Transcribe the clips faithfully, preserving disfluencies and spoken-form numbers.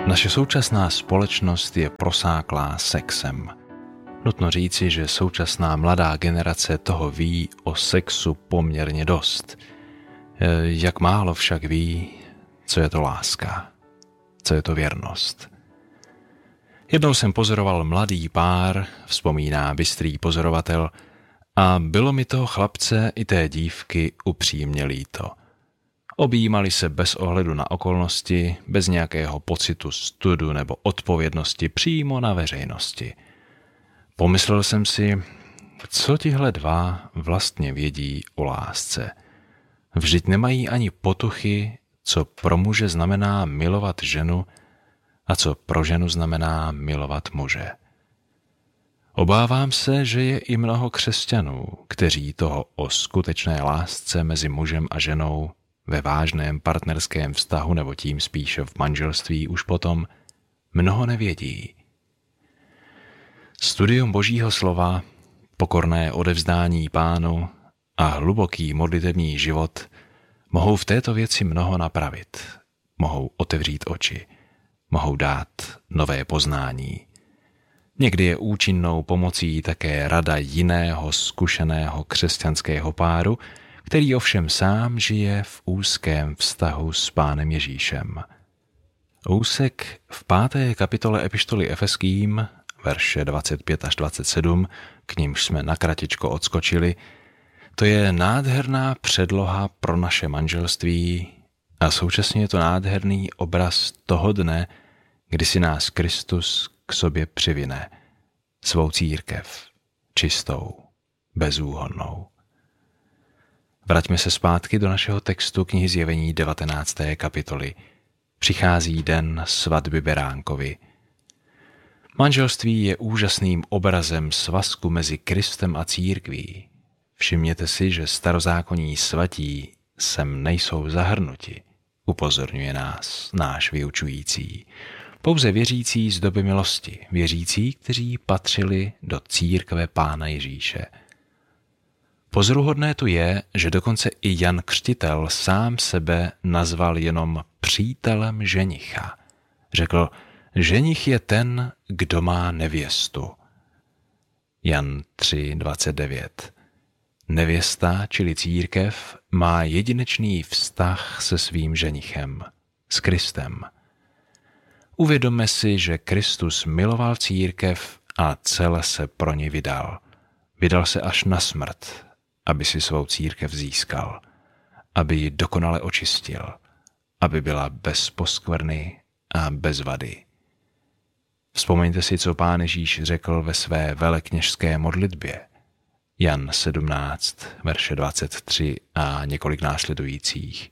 Naše současná společnost je prosáklá sexem. Nutno říci, že současná mladá generace toho ví o sexu poměrně dost. Jak málo však ví, co je to láska, co je to věrnost. Jednou jsem pozoroval mladý pár, vzpomíná bystrý pozorovatel, a bylo mi toho chlapce i té dívky upřímně líto. Objímali se bez ohledu na okolnosti, bez nějakého pocitu studu nebo odpovědnosti přímo na veřejnosti. Pomyslel jsem si, co tihle dva vlastně vědí o lásce. Vždyť nemají ani potuchy, co pro muže znamená milovat ženu a co pro ženu znamená milovat muže. Obávám se, že je i mnoho křesťanů, kteří toho o skutečné lásce mezi mužem a ženou ve vážném partnerském vztahu nebo tím spíše v manželství už potom mnoho nevědí. Studium Božího slova, pokorné odevzdání Pánu a hluboký modlitevní život mohou v této věci mnoho napravit, mohou otevřít oči, mohou dát nové poznání. Někdy je účinnou pomocí také rada jiného zkušeného křesťanského páru, který ovšem sám žije v úzkém vztahu s Pánem Ježíšem. Úsek v páté kapitole epištoly Efeským, verše dvacet pět až dvacet sedm, k nímž jsme na kratičko odskočili, to je nádherná předloha pro naše manželství a současně je to nádherný obraz toho dne, kdy si nás Kristus k sobě přivine, svou církev, čistou, bezúhonnou. Vraťme se zpátky do našeho textu knihy Zjevení devatenácté kapitoly. Přichází den svatby beránkovi. Manželství je úžasným obrazem svazku mezi Kristem a církví. Všimněte si, že starozákonní svatí sem nejsou zahrnuti, upozorňuje nás náš vyučující. Pouze věřící z doby milosti, věřící, kteří patřili do církve Pána Ježíše. Pozoruhodné tu je, že dokonce i Jan Křtitel sám sebe nazval jenom přítelem ženicha. Řekl, ženich je ten, kdo má nevěstu. Jan tři dvacet devět. Nevěsta, čili církev, má jedinečný vztah se svým ženichem, s Kristem. Uvědomme si, že Kristus miloval církev a celé se pro ní vydal. Vydal se až na smrt, aby si svou církev získal, aby ji dokonale očistil, aby byla bez poskvrny a bez vady. Vzpomeňte si, co Pán Ježíš řekl ve své velekněžské modlitbě. Jan sedmnáct, verše dvacet tři a několik následujících.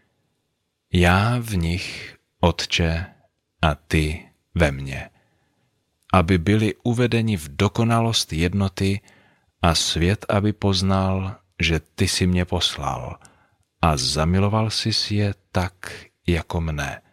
Já v nich, Otče, a ty ve mně, aby byli uvedeni v dokonalost jednoty a svět, aby poznal, že ty jsi mě poslal a zamiloval jsi je tak, jako mne.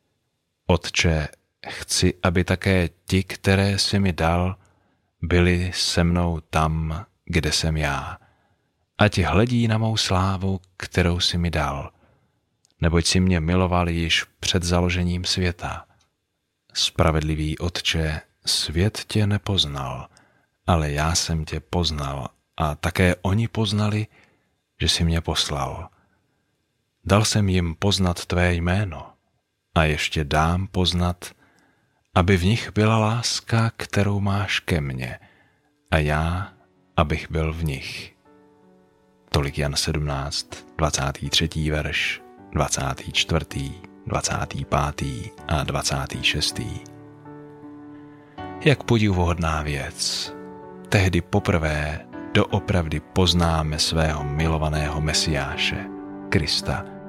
Otče, chci, aby také ti, které jsi mi dal, byli se mnou tam, kde jsem já. Ať hledí na mou slávu, kterou jsi mi dal, neboť jsi mě miloval již před založením světa. Spravedlivý Otče, svět tě nepoznal, ale já jsem tě poznal a také oni poznali, že jsi mě poslal. Dal jsem jim poznat tvé jméno a ještě dám poznat, aby v nich byla láska, kterou máš ke mně, a já, abych byl v nich. Tolik Jan sedmnáct, dvacátý třetí verš, dvacátý čtvrtý, dvacátý pátý a dvacátý šestý. Jak podivuhodná věc. Tehdy poprvé doopravdy poznáme svého milovaného Mesiáše, Krista,